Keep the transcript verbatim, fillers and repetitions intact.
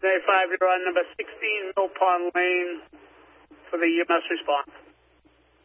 five, you're on number sixteen Mill Pond Lane for the E M S response.